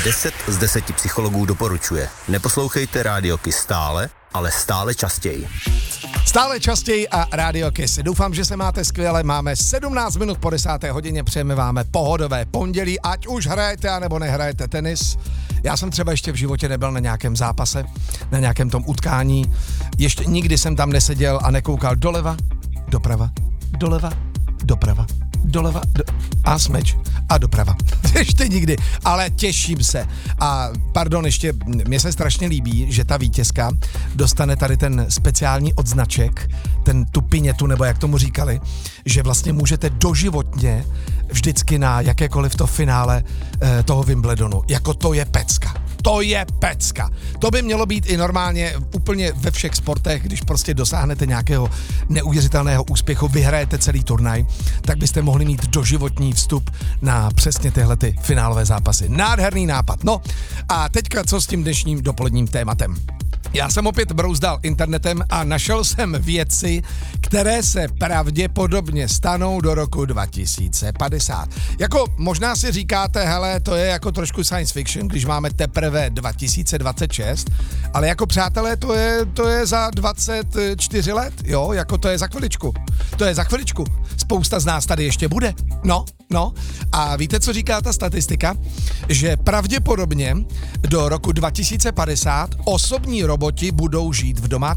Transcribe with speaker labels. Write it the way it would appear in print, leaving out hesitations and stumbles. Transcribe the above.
Speaker 1: 10 z 10 psychologů doporučuje. Neposlouchejte Radio Kiss stále, ale stále častěji.
Speaker 2: Stále častěji a Radio Kiss. Doufám, že se máte skvěle. Máme 17 minut po 10. hodině. Přejeme vám pohodové pondělí, ať už hrajete, anebo nehrajete tenis. Já jsem třeba ještě v životě nebyl na nějakém zápase, na nějakém tom utkání. Ještě nikdy jsem tam neseděl a nekoukal doleva, doprava, doleva, doprava, doleva a smeč a doprava. Ještě nikdy, ale těším se. A pardon, ještě mně se strašně líbí, že ta vítězka dostane tady ten speciální odznaček, tu pinětu, nebo jak tomu říkali, že vlastně můžete doživotně vždycky na jakékoliv to finále toho Wimbledonu. Jako to je pecka. To je pecka. To by mělo být i normálně úplně ve všech sportech, když prostě dosáhnete nějakého neuvěřitelného úspěchu, vyhrajete celý turnaj, tak byste mohli mít doživotní vstup na přesně tyhle ty finálové zápasy. Nádherný nápad. No a teďka co s tím dnešním dopoledním tématem? Já jsem opět brouzdal internetem a našel jsem věci, které se pravděpodobně stanou do roku 2050. Jako možná si říkáte, hele, to je jako trošku science fiction, když máme teprve 2026, ale jako přátelé, to je za 24 let, jo, jako to je za chviličku. To je za chviličku. Spousta z nás tady ještě bude. No. A víte, co říká ta statistika? Že pravděpodobně do roku 2050 osobní roboti budou žít v domácnosti.